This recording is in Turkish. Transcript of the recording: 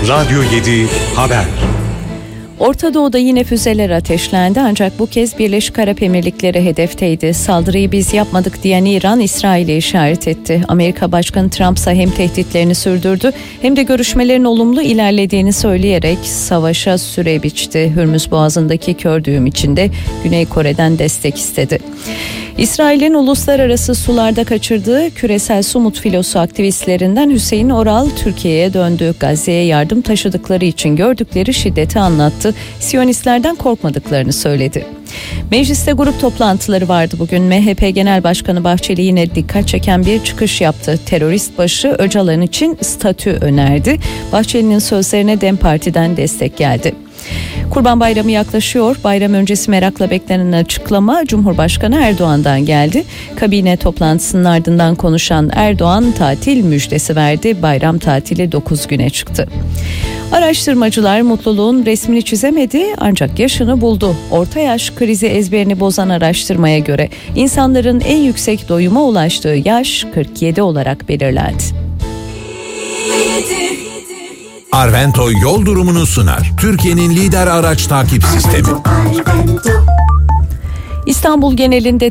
Radyo 7 Haber. Orta Doğu'da yine füzeler ateşlendi ancak bu kez Birleşik Arap Emirlikleri hedefteydi. Saldırıyı biz yapmadık diyen İran, İsrail'e işaret etti. Amerika Başkanı Trump ise hem tehditlerini sürdürdü hem de görüşmelerin olumlu ilerlediğini söyleyerek savaşa süre biçti. Hürmüz Boğazı'ndaki kör düğüm için de Güney Kore'den destek istedi. İsrail'in uluslararası sularda kaçırdığı küresel sumut filosu aktivistlerinden Hüseyin Oral Türkiye'ye döndü. Gazze'ye yardım taşıdıkları için gördükleri şiddeti anlattı. Siyonistlerden korkmadıklarını söyledi. Mecliste grup toplantıları vardı bugün. MHP Genel Başkanı Bahçeli yine dikkat çeken bir çıkış yaptı. Terörist başı Öcalan için statü önerdi. Bahçeli'nin sözlerine DEM Parti'den destek geldi. Kurban Bayramı yaklaşıyor. Bayram öncesi merakla beklenen açıklama Cumhurbaşkanı Erdoğan'dan geldi. Kabine toplantısının ardından konuşan Erdoğan tatil müjdesi verdi. Bayram tatili 9 güne çıktı. Araştırmacılar mutluluğun resmini çizemedi ancak yaşını buldu. Orta yaş krizi ezberini bozan araştırmaya göre insanların en yüksek doyuma ulaştığı yaş 47 olarak belirlendi. Arvento yol durumunu sunar. Türkiye'nin lider araç takip sistemi. İstanbul genelinde